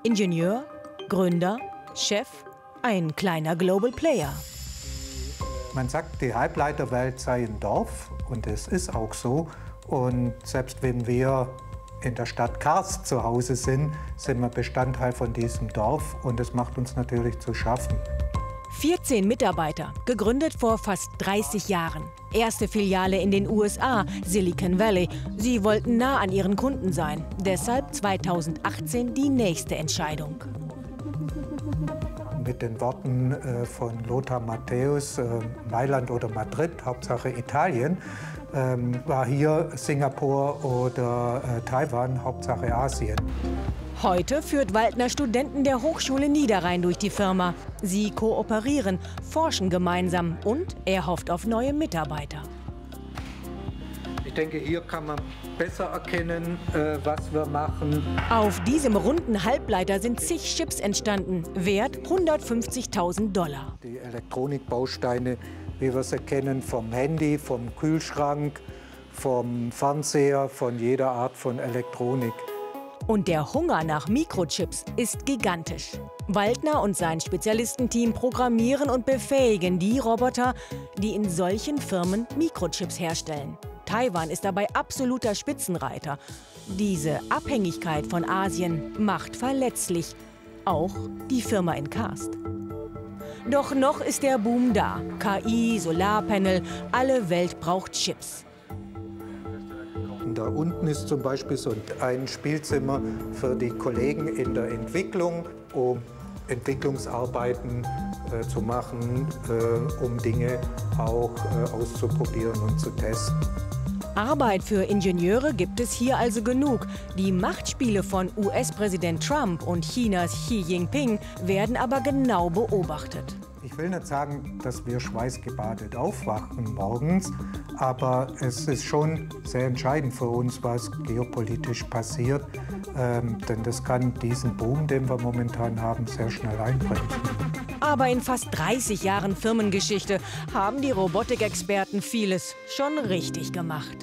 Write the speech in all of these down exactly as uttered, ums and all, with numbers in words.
Ingenieur, Gründer, Chef, ein kleiner Global Player. Man sagt, die Halbleiterwelt sei ein Dorf und es ist auch so. Und selbst wenn wir in der Stadt Kars zu Hause sind, sind wir Bestandteil von diesem Dorf und es macht uns natürlich zu schaffen. vierzehn Mitarbeiter, gegründet vor fast dreißig Jahren. Erste Filiale in den U S A, Silicon Valley. Sie wollten nah an ihren Kunden sein. Deshalb zweitausendachtzehn die nächste Entscheidung. Mit den Worten äh, von Lothar Matthäus, äh, Mailand oder Madrid, Hauptsache Italien, ähm, war hier Singapur oder äh, Taiwan, Hauptsache Asien. Heute führt Waldner Studenten der Hochschule Niederrhein durch die Firma. Sie kooperieren, forschen gemeinsam und er hofft auf neue Mitarbeiter. Ich denke, hier kann man besser erkennen, äh, was wir machen. Auf diesem runden Halbleiter sind zig Chips entstanden, wert hundertfünfzigtausend Dollar. Die Elektronikbausteine, wie wir sie kennen, vom Handy, vom Kühlschrank, vom Fernseher, von jeder Art von Elektronik. Und der Hunger nach Mikrochips ist gigantisch. Waldner und sein Spezialistenteam programmieren und befähigen die Roboter, die in solchen Firmen Mikrochips herstellen. Taiwan ist dabei absoluter Spitzenreiter. Diese Abhängigkeit von Asien macht verletzlich. Auch die Firma in Karst. Doch noch ist der Boom da. K I, Solarpanel, alle Welt braucht Chips. Da unten ist zum Beispiel so ein Spielzimmer für die Kollegen in der Entwicklung, um Entwicklungsarbeiten äh, zu machen, äh, um Dinge auch äh, auszuprobieren und zu testen. Arbeit für Ingenieure gibt es hier also genug. Die Machtspiele von U S-Präsident Trump und Chinas Xi Jinping werden aber genau beobachtet. Ich will nicht sagen, dass wir schweißgebadet aufwachen morgens, aber es ist schon sehr entscheidend für uns, was geopolitisch passiert. Ähm, denn das kann diesen Boom, den wir momentan haben, sehr schnell einbrechen. Aber in fast dreißig Jahren Firmengeschichte haben die Robotikexperten vieles schon richtig gemacht.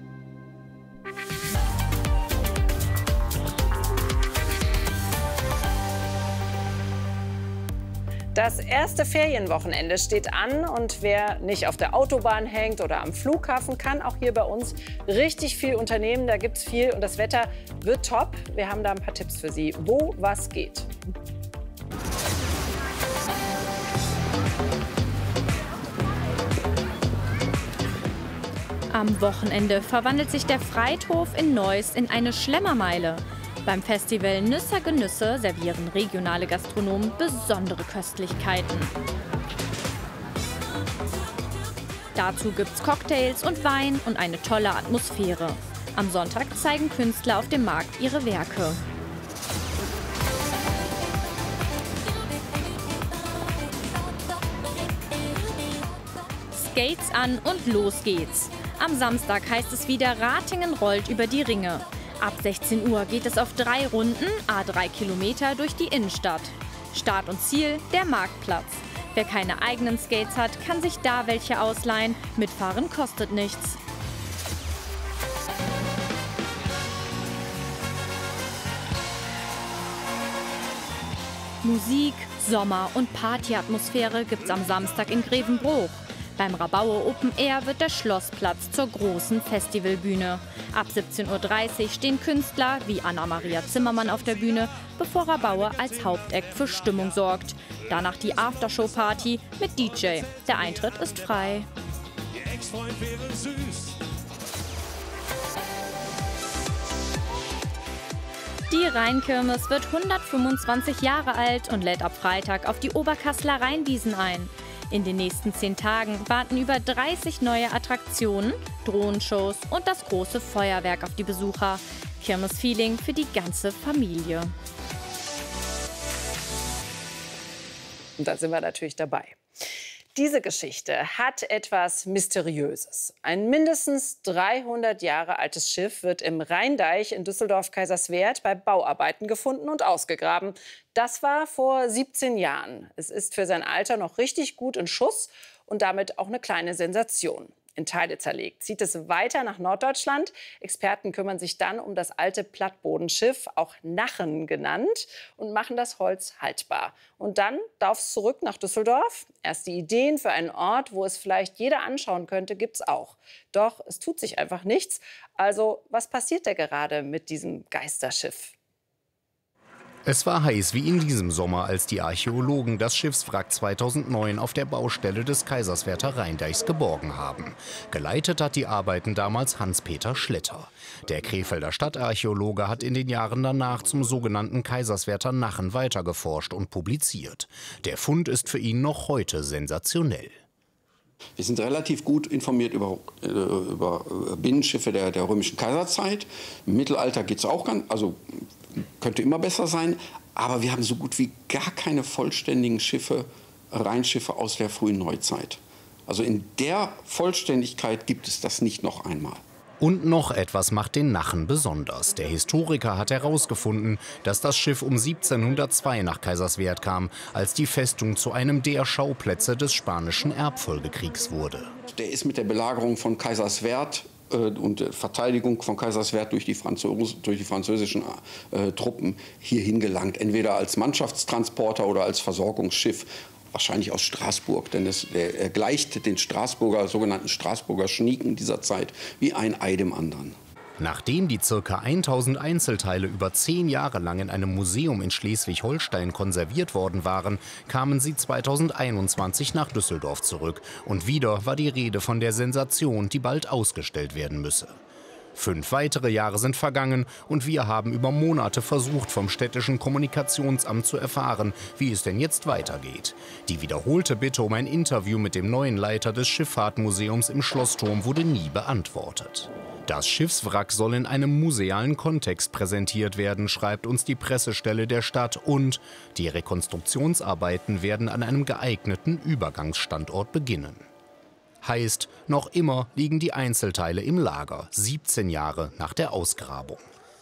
Das erste Ferienwochenende steht an und wer nicht auf der Autobahn hängt oder am Flughafen, kann auch hier bei uns richtig viel unternehmen. Da gibt es viel und das Wetter wird top. Wir haben da ein paar Tipps für Sie, wo was geht. Am Wochenende verwandelt sich der Freithof in Neuss in eine Schlemmermeile. Beim Festival Nüsser Genüsse servieren regionale Gastronomen besondere Köstlichkeiten. Dazu gibt's Cocktails und Wein und eine tolle Atmosphäre. Am Sonntag zeigen Künstler auf dem Markt ihre Werke. Skates an und los geht's. Am Samstag heißt es wieder, Ratingen rollt über die Ringe. Ab sechzehn Uhr geht es auf drei Runden, à drei Kilometer durch die Innenstadt. Start und Ziel, der Marktplatz. Wer keine eigenen Skates hat, kann sich da welche ausleihen. Mitfahren kostet nichts. Musik, Sommer- und Partyatmosphäre gibt's am Samstag in Grevenbroich. Beim Rabauer Open Air wird der Schlossplatz zur großen Festivalbühne. Ab siebzehn Uhr dreißig stehen Künstler wie Anna-Maria Zimmermann auf der Bühne, bevor Rabauer als Hauptakt für Stimmung sorgt. Danach die Aftershow-Party mit D J. Der Eintritt ist frei. Ihr Ex-Freund wäre süß. Die Rheinkirmes wird hundertfünfundzwanzig Jahre alt und lädt ab Freitag auf die Oberkasseler Rheinwiesen ein. In den nächsten zehn Tagen warten über dreißig neue Attraktionen, Drohnenshows und das große Feuerwerk auf die Besucher. Kirmes-Feeling für die ganze Familie. Und da sind wir natürlich dabei. Diese Geschichte hat etwas Mysteriöses. Ein mindestens dreihundert Jahre altes Schiff wird im Rheindeich in Düsseldorf-Kaiserswerth bei Bauarbeiten gefunden und ausgegraben. Das war vor siebzehn Jahren. Es ist für sein Alter noch richtig gut in Schuss und damit auch eine kleine Sensation. in Teile zerlegt, zieht es weiter nach Norddeutschland. Experten kümmern sich dann um das alte Plattbodenschiff, auch Nachen genannt, und machen das Holz haltbar. Und dann darf es zurück nach Düsseldorf. Erste Ideen für einen Ort, wo es vielleicht jeder anschauen könnte, gibt es auch. Doch es tut sich einfach nichts. Also was passiert da gerade mit diesem Geisterschiff? Es war heiß wie in diesem Sommer, als die Archäologen das Schiffswrack zweitausendneun auf der Baustelle des Kaiserswerther Rheindeichs geborgen haben. Geleitet hat die Arbeiten damals Hans-Peter Schletter. Der Krefelder Stadtarchäologe hat in den Jahren danach zum sogenannten Kaiserswerther Nachen weitergeforscht und publiziert. Der Fund ist für ihn noch heute sensationell. Wir sind relativ gut informiert über, äh, über Binnenschiffe der, der römischen Kaiserzeit. Im Mittelalter geht es auch ganz, also könnte immer besser sein. Aber wir haben so gut wie gar keine vollständigen Schiffe, Rheinschiffe aus der frühen Neuzeit. Also in der Vollständigkeit gibt es das nicht noch einmal. Und noch etwas macht den Nachen besonders. Der Historiker hat herausgefunden, dass das Schiff um siebzehnhundertzwei nach Kaiserswerth kam, als die Festung zu einem der Schauplätze des Spanischen Erbfolgekriegs wurde. Der ist mit der Belagerung von Kaiserswerth äh, und der Verteidigung von Kaiserswerth durch die, Franzos durch die französischen äh, Truppen hierhin gelangt. Entweder als Mannschaftstransporter oder als Versorgungsschiff. Wahrscheinlich aus Straßburg, denn es, er gleicht den Straßburger, sogenannten Straßburger Schnieken dieser Zeit wie ein Ei dem anderen. Nachdem die ca. tausend Einzelteile über zehn Jahre lang in einem Museum in Schleswig-Holstein konserviert worden waren, kamen sie zweitausendeinundzwanzig nach Düsseldorf zurück. Und wieder war die Rede von der Sensation, die bald ausgestellt werden müsse. Fünf weitere Jahre sind vergangen und wir haben über Monate versucht, vom städtischen Kommunikationsamt zu erfahren, wie es denn jetzt weitergeht. Die wiederholte Bitte um ein Interview mit dem neuen Leiter des Schifffahrtmuseums im Schlossturm wurde nie beantwortet. Das Schiffswrack soll in einem musealen Kontext präsentiert werden, schreibt uns die Pressestelle der Stadt, und die Rekonstruktionsarbeiten werden an einem geeigneten Übergangsstandort beginnen. Heißt, noch immer liegen die Einzelteile im Lager, siebzehn Jahre nach der Ausgrabung.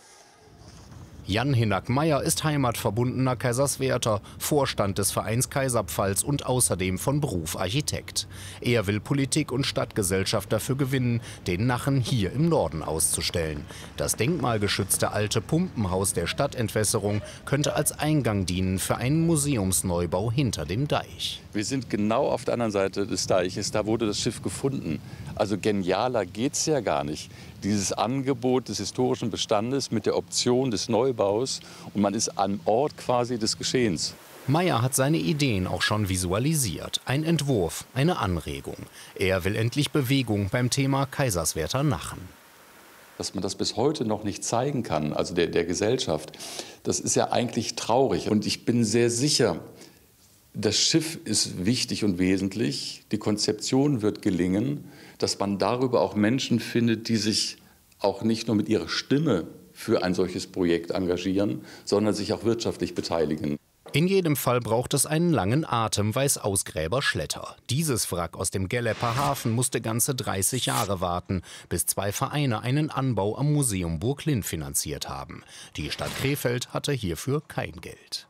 Jan Hinnack-Meyer ist heimatverbundener Kaiserswerther, Vorstand des Vereins Kaiserpfalz und außerdem von Beruf Architekt. Er will Politik und Stadtgesellschaft dafür gewinnen, den Nachen hier im Norden auszustellen. Das denkmalgeschützte alte Pumpenhaus der Stadtentwässerung könnte als Eingang dienen für einen Museumsneubau hinter dem Deich. Wir sind genau auf der anderen Seite des Deiches, da wurde das Schiff gefunden. Also genialer geht's ja gar nicht. Dieses Angebot des historischen Bestandes mit der Option des Neubaus, und man ist am Ort quasi des Geschehens. Meyer hat seine Ideen auch schon visualisiert. Ein Entwurf, eine Anregung. Er will endlich Bewegung beim Thema Kaiserswerther Nachen. Dass man das bis heute noch nicht zeigen kann, also der, der Gesellschaft, das ist ja eigentlich traurig. Und ich bin sehr sicher, das Schiff ist wichtig und wesentlich, die Konzeption wird gelingen, dass man darüber auch Menschen findet, die sich auch nicht nur mit ihrer Stimme für ein solches Projekt engagieren, sondern sich auch wirtschaftlich beteiligen. In jedem Fall braucht es einen langen Atem, weiß Ausgräber Schletter. Dieses Wrack aus dem Gellepper Hafen musste ganze dreißig Jahre warten, bis zwei Vereine einen Anbau am Museum Burg Linn finanziert haben. Die Stadt Krefeld hatte hierfür kein Geld.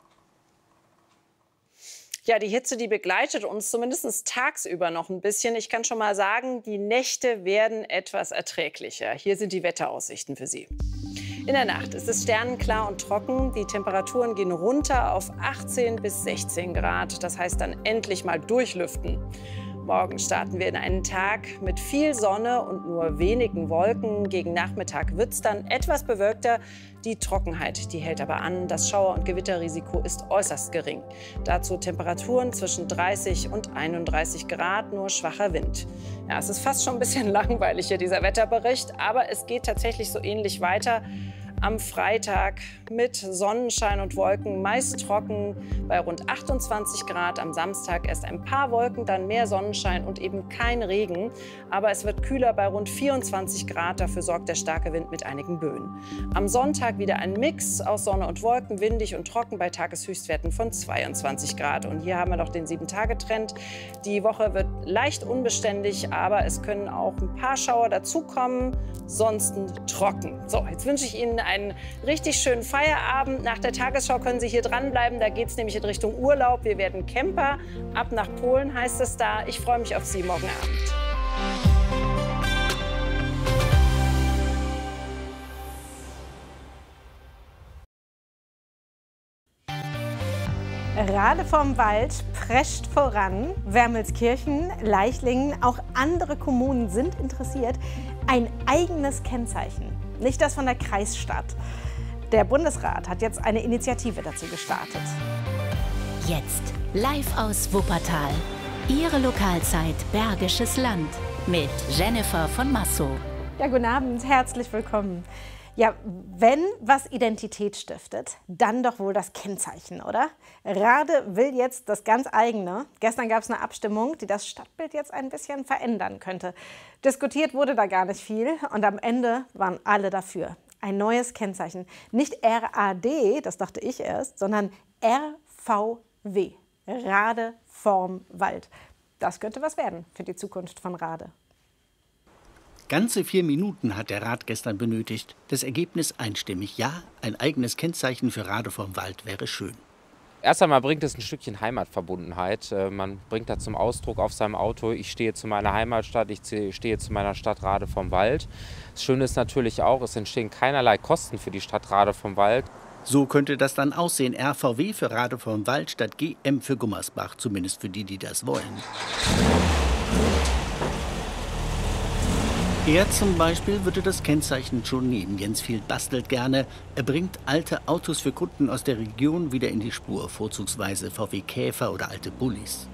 Ja, die Hitze, die begleitet uns zumindest tagsüber noch ein bisschen. Ich kann schon mal sagen, die Nächte werden etwas erträglicher. Hier sind die Wetteraussichten für Sie. In der Nacht ist es sternenklar und trocken. Die Temperaturen gehen runter auf achtzehn bis sechzehn Grad. Das heißt dann endlich mal durchlüften. Morgen starten wir in einen Tag mit viel Sonne und nur wenigen Wolken. Gegen Nachmittag wird es dann etwas bewölkter. Die Trockenheit, die hält aber an. Das Schauer- und Gewitterrisiko ist äußerst gering. Dazu Temperaturen zwischen dreißig und einunddreißig Grad, nur schwacher Wind. Ja, es ist fast schon ein bisschen langweilig hier, dieser Wetterbericht. Aber es geht tatsächlich so ähnlich weiter. Am Freitag mit Sonnenschein und Wolken, meist trocken bei rund achtundzwanzig Grad. Am Samstag erst ein paar Wolken, dann mehr Sonnenschein und eben kein Regen. Aber es wird kühler bei rund vierundzwanzig Grad. Dafür sorgt der starke Wind mit einigen Böen. Am Sonntag wieder ein Mix aus Sonne und Wolken, windig und trocken bei Tageshöchstwerten von zweiundzwanzig Grad. Und hier haben wir noch den sieben-Tage-Trend. Die Woche wird leicht unbeständig, aber es können auch ein paar Schauer dazukommen. Sonst trocken. So, jetzt wünsche ich Ihnen einen richtig schönen Feierabend. Nach der Tagesschau können Sie hier dranbleiben. Da geht es nämlich in Richtung Urlaub. Wir werden Camper. Ab nach Polen heißt es da. Ich freue mich auf Sie morgen Abend. Rade vom Wald prescht voran. Wermelskirchen, Leichlingen, auch andere Kommunen sind interessiert. Ein eigenes Kennzeichen, nicht das von der Kreisstadt. Der Bundesrat hat jetzt eine Initiative dazu gestartet. Jetzt live aus Wuppertal. Ihre Lokalzeit Bergisches Land mit Jennifer von Massow. Ja, guten Abend, herzlich willkommen. Ja, wenn was Identität stiftet, dann doch wohl das Kennzeichen, oder? Rade will jetzt das ganz eigene. Gestern gab es eine Abstimmung, die das Stadtbild jetzt ein bisschen verändern könnte. Diskutiert wurde da gar nicht viel und am Ende waren alle dafür. Ein neues Kennzeichen. Nicht R A D, das dachte ich erst, sondern R V W. Rade vorm Wald. Das könnte was werden für die Zukunft von Rade. Ganze vier Minuten hat der Rat gestern benötigt. Das Ergebnis einstimmig. Ja, ein eigenes Kennzeichen für Rade vom Wald wäre schön. Erst einmal bringt es ein Stückchen Heimatverbundenheit. Man bringt da zum Ausdruck auf seinem Auto, ich stehe zu meiner Heimatstadt, ich stehe zu meiner Stadt Rade vom Wald. Das Schöne ist natürlich auch, es entstehen keinerlei Kosten für die Stadt Rade vom Wald. So könnte das dann aussehen. R V W für Rade vom Wald statt G M für Gummersbach. Zumindest für die, die das wollen. Er zum Beispiel würde das Kennzeichen schon nehmen. Jens Field bastelt gerne. Er bringt alte Autos für Kunden aus der Region wieder in die Spur, vorzugsweise V W Käfer oder alte Bullis.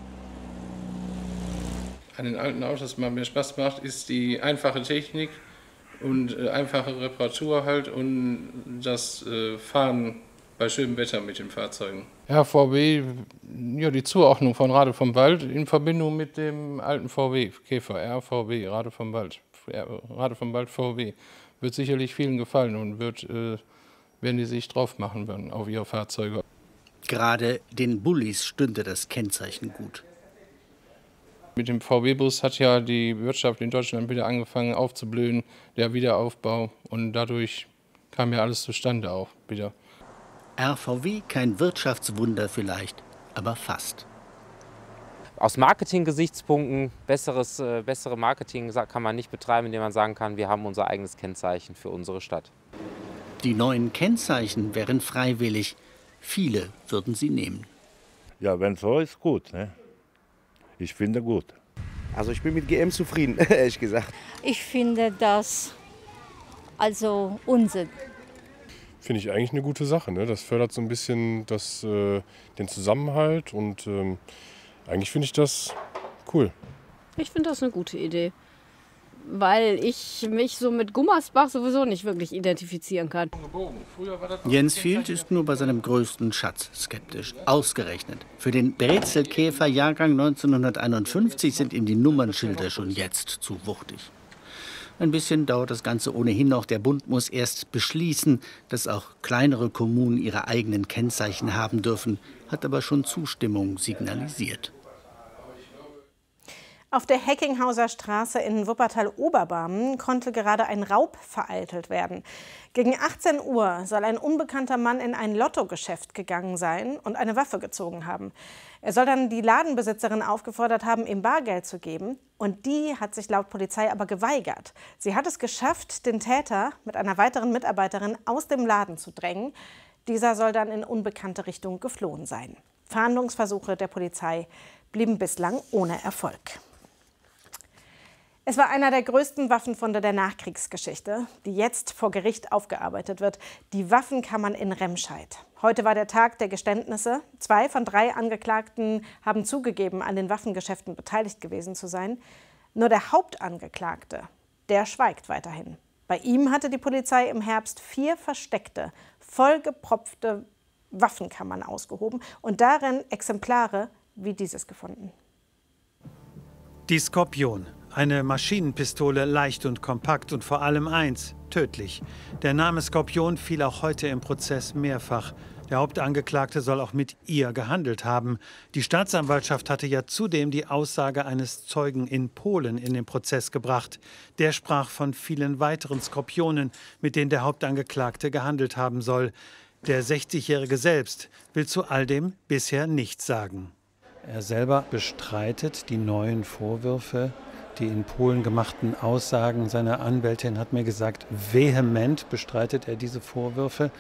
An den alten Autos, was mir Spaß macht, ist die einfache Technik und äh, einfache Reparatur halt und das äh, Fahren bei schönem Wetter mit den Fahrzeugen. R V W, ja, die Zuordnung von Rade vom Wald in Verbindung mit dem alten V W Käfer, R V W, Rade vom Wald. Rade vom Wald V W, wird sicherlich vielen gefallen und wird, äh, werden die sich drauf machen werden auf ihre Fahrzeuge. Gerade den Bullis stünde das Kennzeichen gut. Mit dem V W-Bus hat ja die Wirtschaft in Deutschland wieder angefangen aufzublühen, der Wiederaufbau, und dadurch kam ja alles zustande auch wieder. R V W kein Wirtschaftswunder vielleicht, aber fast. Aus Marketing-Gesichtspunkten, besseres, äh, bessere Marketing kann man nicht betreiben, indem man sagen kann, wir haben unser eigenes Kennzeichen für unsere Stadt. Die neuen Kennzeichen wären freiwillig. Viele würden sie nehmen. Ja, wenn so ist, gut. Ne? Ich finde gut. Also ich bin mit G M zufrieden, ehrlich gesagt. Ich finde das also Unsinn. Finde ich eigentlich eine gute Sache. Ne? Das fördert so ein bisschen das, äh, den Zusammenhalt und ähm, eigentlich finde ich das cool. Ich finde das eine gute Idee, weil ich mich so mit Gummersbach sowieso nicht wirklich identifizieren kann. Jens Field ist nur bei seinem größten Schatz skeptisch. Ausgerechnet. Für den Brezelkäfer-Jahrgang neunzehnhunderteinundfünfzig sind ihm die Nummernschilder schon jetzt zu wuchtig. Ein bisschen dauert das Ganze ohnehin noch. Der Bund muss erst beschließen, dass auch kleinere Kommunen ihre eigenen Kennzeichen haben dürfen, hat aber schon Zustimmung signalisiert. Auf der Heckinghauser Straße in Wuppertal-Oberbarmen konnte gerade ein Raub vereitelt werden. Gegen achtzehn Uhr soll ein unbekannter Mann in ein Lottogeschäft gegangen sein und eine Waffe gezogen haben. Er soll dann die Ladenbesitzerin aufgefordert haben, ihm Bargeld zu geben. Und die hat sich laut Polizei aber geweigert. Sie hat es geschafft, den Täter mit einer weiteren Mitarbeiterin aus dem Laden zu drängen. Dieser soll dann in unbekannte Richtung geflohen sein. Fahndungsversuche der Polizei blieben bislang ohne Erfolg. Es war einer der größten Waffenfunde der Nachkriegsgeschichte, die jetzt vor Gericht aufgearbeitet wird. Die Waffenkammern in Remscheid. Heute war der Tag der Geständnisse. Zwei von drei Angeklagten haben zugegeben, an den Waffengeschäften beteiligt gewesen zu sein. Nur der Hauptangeklagte, der schweigt weiterhin. Bei ihm hatte die Polizei im Herbst vier versteckte, vollgepropfte Waffenkammern ausgehoben und darin Exemplare wie dieses gefunden. Die Skorpion. Eine Maschinenpistole, leicht und kompakt und vor allem eins, tödlich. Der Name Skorpion fiel auch heute im Prozess mehrfach. Der Hauptangeklagte soll auch mit ihr gehandelt haben. Die Staatsanwaltschaft hatte ja zudem die Aussage eines Zeugen in Polen in den Prozess gebracht. Der sprach von vielen weiteren Skorpionen, mit denen der Hauptangeklagte gehandelt haben soll. Der sechzigjährige selbst will zu all dem bisher nichts sagen. Er selber bestreitet die neuen Vorwürfe. Die in Polen gemachten Aussagen seiner Anwältin hat mir gesagt, vehement bestreitet er diese Vorwürfe.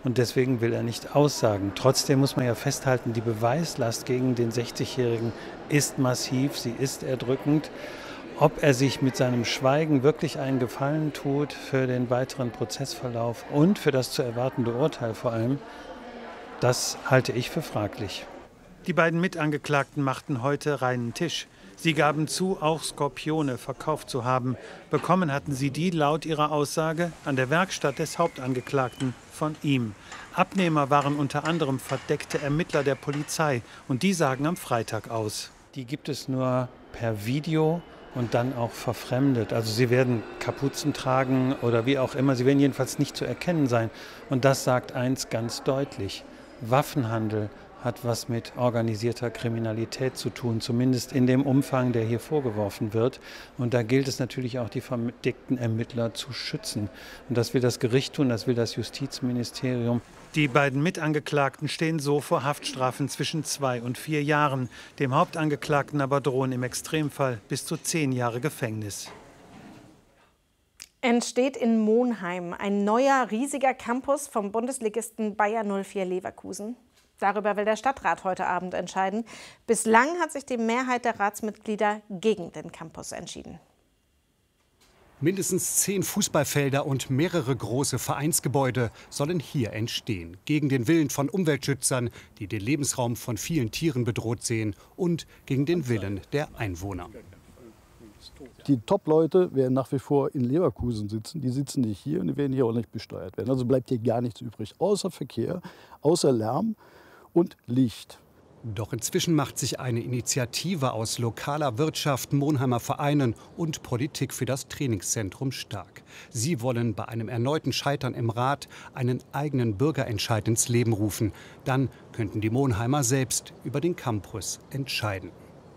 und deswegen will er nicht aussagen. Trotzdem muss man ja festhalten, die Beweislast gegen den sechzigjährigen ist massiv, sie ist erdrückend. Ob er sich mit seinem Schweigen wirklich einen Gefallen tut für den weiteren Prozessverlauf und für das zu erwartende Urteil vor allem, das halte ich für fraglich. Die beiden Mitangeklagten machten heute reinen Tisch. Sie gaben zu, auch Skorpione verkauft zu haben. Bekommen hatten sie die laut ihrer Aussage an der Werkstatt des Hauptangeklagten von ihm. Abnehmer waren unter anderem verdeckte Ermittler der Polizei und die sagen am Freitag aus. Die gibt es nur per Video und dann auch verfremdet. Also sie werden Kapuzen tragen oder wie auch immer. Sie werden jedenfalls nicht zu erkennen sein. Und das sagt eins ganz deutlich. Waffenhandel hat was mit organisierter Kriminalität zu tun, zumindest in dem Umfang, der hier vorgeworfen wird. Und da gilt es natürlich auch, die verdeckten Ermittler zu schützen. Und das will das Gericht tun, das will das Justizministerium. Die beiden Mitangeklagten stehen so vor Haftstrafen zwischen zwei und vier Jahren. Dem Hauptangeklagten aber drohen im Extremfall bis zu zehn Jahre Gefängnis. Entsteht in Monheim ein neuer, riesiger Campus vom Bundesligisten Bayer null vier Leverkusen? Darüber will der Stadtrat heute Abend entscheiden. Bislang hat sich die Mehrheit der Ratsmitglieder gegen den Campus entschieden. Mindestens zehn Fußballfelder und mehrere große Vereinsgebäude sollen hier entstehen. Gegen den Willen von Umweltschützern, die den Lebensraum von vielen Tieren bedroht sehen, und gegen den Willen der Einwohner. Die Top-Leute werden nach wie vor in Leverkusen sitzen. Die sitzen nicht hier und die werden hier auch nicht besteuert werden. Also bleibt hier gar nichts übrig, außer Verkehr, außer Lärm und Licht. Doch inzwischen macht sich eine Initiative aus lokaler Wirtschaft, Monheimer Vereinen und Politik für das Trainingszentrum stark. Sie wollen bei einem erneuten Scheitern im Rat einen eigenen Bürgerentscheid ins Leben rufen. Dann könnten die Monheimer selbst über den Campus entscheiden.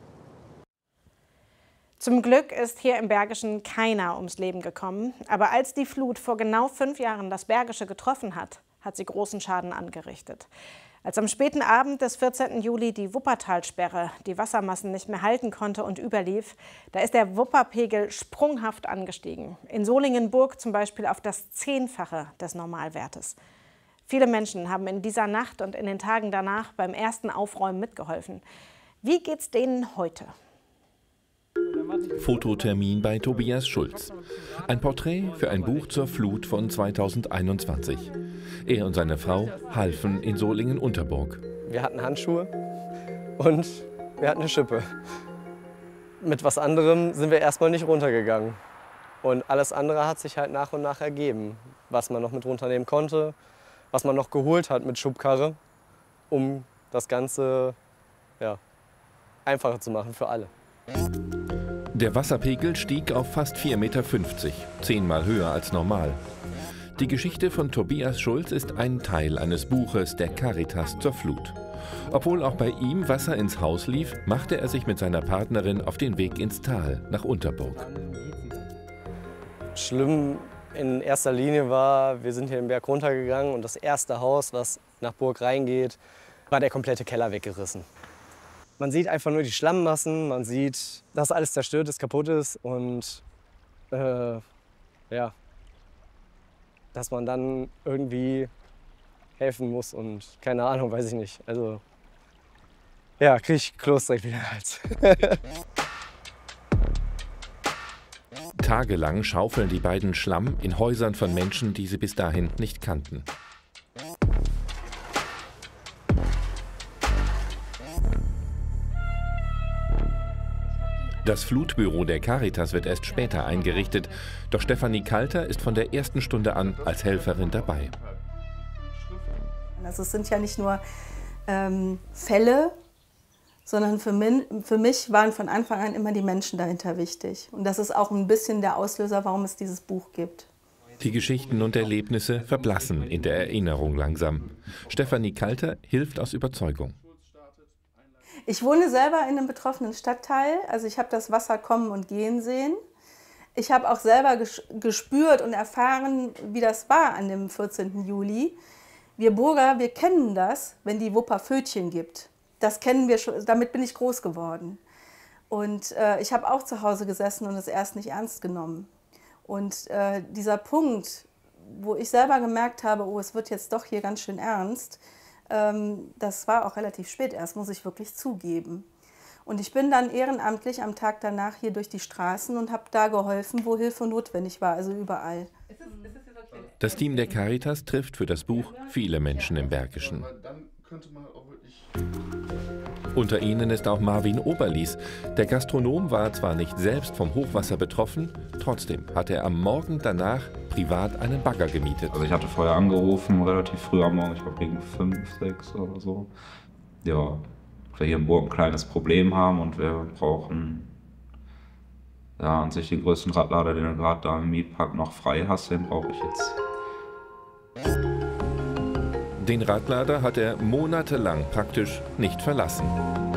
Zum Glück ist hier im Bergischen keiner ums Leben gekommen. Aber als die Flut vor genau fünf Jahren das Bergische getroffen hat, hat sie großen Schaden angerichtet. Als am späten Abend des vierzehnten Juli die Wuppertalsperre die Wassermassen nicht mehr halten konnte und überlief, da ist der Wupperpegel sprunghaft angestiegen. In Solingenburg zum Beispiel auf das Zehnfache des Normalwertes. Viele Menschen haben in dieser Nacht und in den Tagen danach beim ersten Aufräumen mitgeholfen. Wie geht's denen heute? Fototermin bei Tobias Schulz. Ein Porträt für ein Buch zur Flut von zweitausendeinundzwanzig. Er und seine Frau halfen in Solingen-Unterburg. Wir hatten Handschuhe und wir hatten eine Schippe. Mit was anderem sind wir erstmal nicht runtergegangen. Und alles andere hat sich halt nach und nach ergeben. Was man noch mit runternehmen konnte, was man noch geholt hat mit Schubkarre, um das Ganze ja, einfacher zu machen für alle. Der Wasserpegel stieg auf fast vier Meter fünfzig, zehnmal höher als normal. Die Geschichte von Tobias Schulz ist ein Teil eines Buches der Caritas zur Flut. Obwohl auch bei ihm Wasser ins Haus lief, machte er sich mit seiner Partnerin auf den Weg ins Tal nach Unterburg. Schlimm in erster Linie war, wir sind hier den Berg runtergegangen und das erste Haus, was nach Burg reingeht, war der komplette Keller weggerissen. Man sieht einfach nur die Schlammmassen, man sieht, dass alles zerstört ist, kaputt ist und äh, ja, dass man dann irgendwie helfen muss und keine Ahnung, weiß ich nicht. Also ja, krieg ich Kloß direkt wieder Hals. Tagelang schaufeln die beiden Schlamm in Häusern von Menschen, die sie bis dahin nicht kannten. Das Flutbüro der Caritas wird erst später eingerichtet, doch Stefanie Kalter ist von der ersten Stunde an als Helferin dabei. Also es sind ja nicht nur ähm, Fälle, sondern für, min, für mich waren von Anfang an immer die Menschen dahinter wichtig. Und das ist auch ein bisschen der Auslöser, warum es dieses Buch gibt. Die Geschichten und Erlebnisse verblassen in der Erinnerung langsam. Stefanie Kalter hilft aus Überzeugung. Ich wohne selber in einem betroffenen Stadtteil, also ich habe das Wasser kommen und gehen sehen. Ich habe auch selber gespürt und erfahren, wie das war an dem vierzehnten Juli. Wir Burger, wir kennen das, wenn die Wupper Pfötchen gibt. Das kennen wir schon, damit bin ich groß geworden. Und äh, ich habe auch zu Hause gesessen und es erst nicht ernst genommen. Und äh, dieser Punkt, wo ich selber gemerkt habe, oh, es wird jetzt doch hier ganz schön ernst, ähm, das war auch relativ spät erst, muss ich wirklich zugeben. Und ich bin dann ehrenamtlich am Tag danach hier durch die Straßen und habe da geholfen, wo Hilfe notwendig war, also überall. Das Team der Caritas trifft für das Buch viele Menschen im Bergischen. Unter ihnen ist auch Marvin Oberlies. Der Gastronom war zwar nicht selbst vom Hochwasser betroffen, trotzdem hat er am Morgen danach privat einen Bagger gemietet. Also ich hatte vorher angerufen, relativ früh am Morgen, ich glaube gegen fünf, sechs oder so. Ja, wir hier in Burg ein kleines Problem haben und wir brauchen ja an sich den größten Radlader, den du gerade da im Mietpark noch frei hast, den brauche ich jetzt. Den Radlader hat er monatelang praktisch nicht verlassen.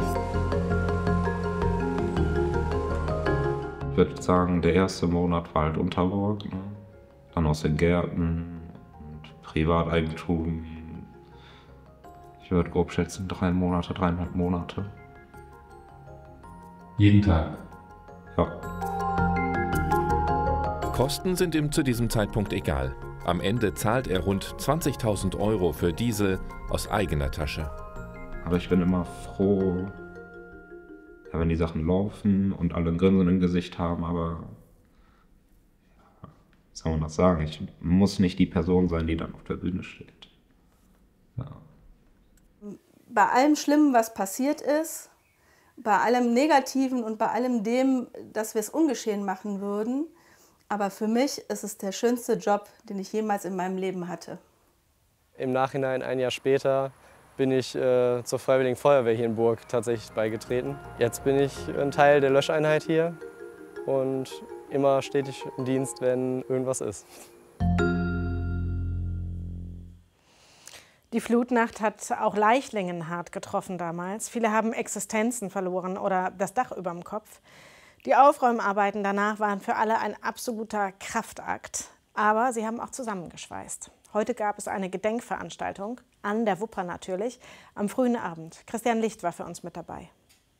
Ich würde sagen, der erste Monat war halt Unterburg, ne? Dann aus den Gärten und Privateigentum. Ich würde grob schätzen, drei Monate, dreieinhalb Monate. Jeden Tag? Ja. Kosten sind ihm zu diesem Zeitpunkt egal. Am Ende zahlt er rund zwanzigtausend Euro für Diesel aus eigener Tasche. Aber ich bin immer froh, ja, wenn die Sachen laufen und alle ein Grinsen im Gesicht haben, aber ja, wie soll man das sagen? Ich muss nicht die Person sein, die dann auf der Bühne steht. Ja. Bei allem Schlimmen, was passiert ist, bei allem Negativen und bei allem dem, dass wir es ungeschehen machen würden, aber für mich ist es der schönste Job, den ich jemals in meinem Leben hatte. Im Nachhinein, ein Jahr später, bin ich äh, zur Freiwilligen Feuerwehr hier in Burg tatsächlich beigetreten. Jetzt bin ich ein Teil der Löscheinheit hier und immer stetig im Dienst, wenn irgendwas ist. Die Flutnacht hat auch Leichlingen hart getroffen damals. Viele haben Existenzen verloren oder das Dach über dem Kopf. Die Aufräumarbeiten danach waren für alle ein absoluter Kraftakt. Aber sie haben auch zusammengeschweißt. Heute gab es eine Gedenkveranstaltung, an der Wupper natürlich, am frühen Abend. Christian Licht war für uns mit dabei.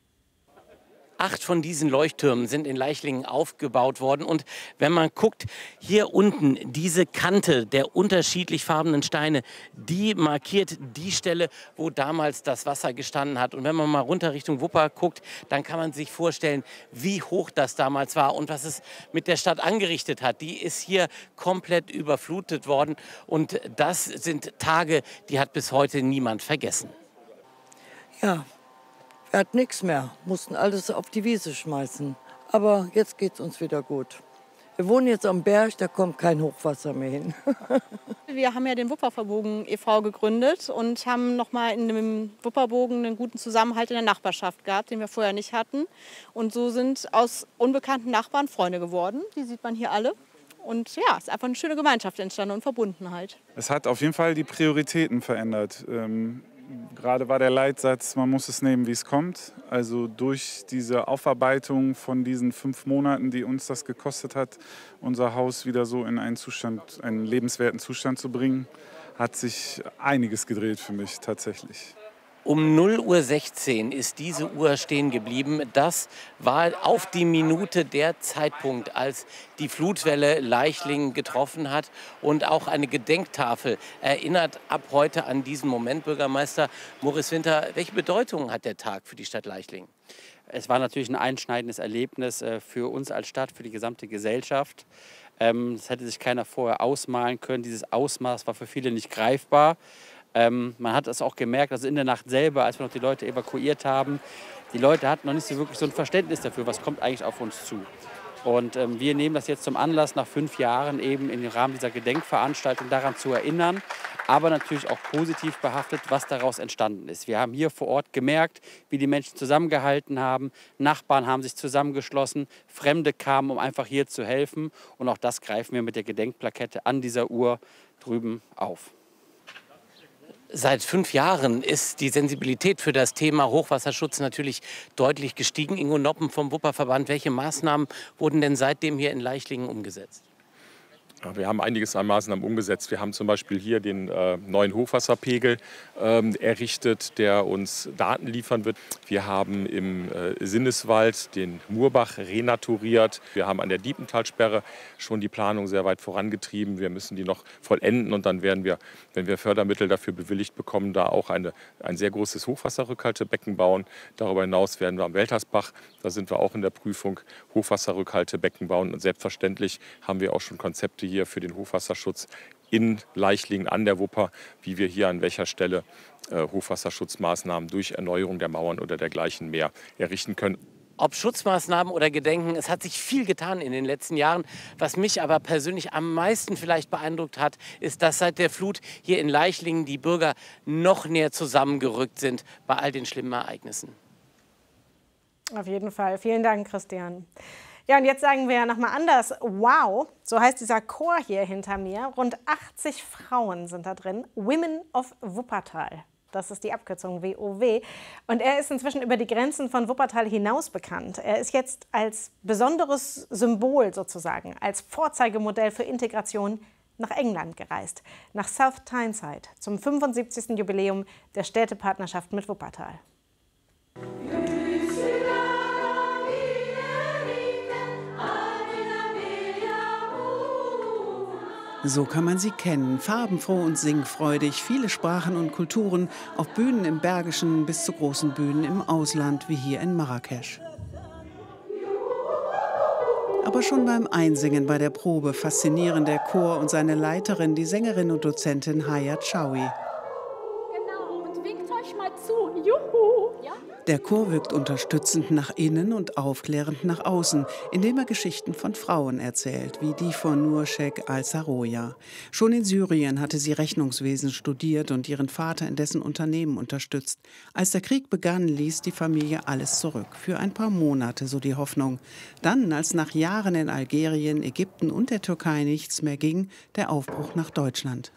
Acht von diesen Leuchttürmen sind in Leichlingen aufgebaut worden. Und wenn man guckt, hier unten diese Kante der unterschiedlich farbenen Steine, die markiert die Stelle, wo damals das Wasser gestanden hat. Und wenn man mal runter Richtung Wupper guckt, dann kann man sich vorstellen, wie hoch das damals war und was es mit der Stadt angerichtet hat. Die ist hier komplett überflutet worden. Und das sind Tage, die hat bis heute niemand vergessen. Ja. Wir hatten nichts mehr, mussten alles auf die Wiese schmeißen. Aber jetzt geht es uns wieder gut. Wir wohnen jetzt am Berg, da kommt kein Hochwasser mehr hin. Wir haben ja den Wupperverbogen e V gegründet und haben noch mal in dem Wupperbogen einen guten Zusammenhalt in der Nachbarschaft gehabt, den wir vorher nicht hatten. Und so sind aus unbekannten Nachbarn Freunde geworden. Die sieht man hier alle. Und ja, es ist einfach eine schöne Gemeinschaft entstanden und Verbundenheit. Es hat auf jeden Fall die Prioritäten verändert. Ähm Gerade war der Leitsatz, man muss es nehmen, wie es kommt. Also durch diese Aufarbeitung von diesen fünf Monaten, die uns das gekostet hat, unser Haus wieder so in einen Zustand, einen lebenswerten Zustand zu bringen, hat sich einiges gedreht für mich tatsächlich. Um null Uhr sechzehn ist diese Uhr stehen geblieben. Das war auf die Minute der Zeitpunkt, als die Flutwelle Leichlingen getroffen hat. Und auch eine Gedenktafel erinnert ab heute an diesen Moment. Bürgermeister Moritz Winter, welche Bedeutung hat der Tag für die Stadt Leichlingen? Es war natürlich ein einschneidendes Erlebnis für uns als Stadt, für die gesamte Gesellschaft. Das hätte sich keiner vorher ausmalen können. Dieses Ausmaß war für viele nicht greifbar. Ähm, man hat es auch gemerkt, also in der Nacht selber, als wir noch die Leute evakuiert haben, die Leute hatten noch nicht so wirklich so ein Verständnis dafür, was kommt eigentlich auf uns zu. Und ähm, wir nehmen das jetzt zum Anlass, nach fünf Jahren eben im Rahmen dieser Gedenkveranstaltung daran zu erinnern, aber natürlich auch positiv behaftet, was daraus entstanden ist. Wir haben hier vor Ort gemerkt, wie die Menschen zusammengehalten haben, Nachbarn haben sich zusammengeschlossen, Fremde kamen, um einfach hier zu helfen. Und auch das greifen wir mit der Gedenkplakette an dieser Uhr drüben auf. Seit fünf Jahren ist die Sensibilität für das Thema Hochwasserschutz natürlich deutlich gestiegen. Ingo Noppen vom Wupperverband, welche Maßnahmen wurden denn seitdem hier in Leichlingen umgesetzt? Wir haben einiges an Maßnahmen umgesetzt. Wir haben zum Beispiel hier den äh, neuen Hochwasserpegel ähm, errichtet, der uns Daten liefern wird. Wir haben im äh, Sinneswald den Murbach renaturiert. Wir haben an der Diepentalsperre schon die Planung sehr weit vorangetrieben. Wir müssen die noch vollenden und dann werden wir, wenn wir Fördermittel dafür bewilligt bekommen, da auch eine, ein sehr großes Hochwasserrückhaltebecken bauen. Darüber hinaus werden wir am Weltersbach, da sind wir auch in der Prüfung, Hochwasserrückhaltebecken bauen. Und selbstverständlich haben wir auch schon Konzepte hier für den Hochwasserschutz in Leichlingen an der Wupper, wie wir hier an welcher Stelle äh, Hochwasserschutzmaßnahmen durch Erneuerung der Mauern oder dergleichen mehr errichten können. Ob Schutzmaßnahmen oder Gedenken, es hat sich viel getan in den letzten Jahren. Was mich aber persönlich am meisten vielleicht beeindruckt hat, ist, dass seit der Flut hier in Leichlingen die Bürger noch näher zusammengerückt sind bei all den schlimmen Ereignissen. Auf jeden Fall. Vielen Dank, Christian. Ja, und jetzt sagen wir nochmal anders. Wow, so heißt dieser Chor hier hinter mir. Rund achtzig Frauen sind da drin. Women of Wuppertal. Das ist die Abkürzung W O W. Und er ist inzwischen über die Grenzen von Wuppertal hinaus bekannt. Er ist jetzt als besonderes Symbol sozusagen, als Vorzeigemodell für Integration nach England gereist. Nach South Tyneside zum fünfundsiebzigsten Jubiläum der Städtepartnerschaft mit Wuppertal. So kann man sie kennen, farbenfroh und singfreudig, viele Sprachen und Kulturen, auf Bühnen im Bergischen bis zu großen Bühnen im Ausland, wie hier in Marrakesch. Aber schon beim Einsingen bei der Probe faszinieren der Chor und seine Leiterin, die Sängerin und Dozentin Hayat Chaoui. Genau, und winkt euch mal zu, juhu! Ja? Der Chor wirkt unterstützend nach innen und aufklärend nach außen, indem er Geschichten von Frauen erzählt, wie die von Nurshek al-Saroya. Schon in Syrien hatte sie Rechnungswesen studiert und ihren Vater in dessen Unternehmen unterstützt. Als der Krieg begann, ließ die Familie alles zurück. Für ein paar Monate, so die Hoffnung. Dann, als nach Jahren in Algerien, Ägypten und der Türkei nichts mehr ging, der Aufbruch nach Deutschland.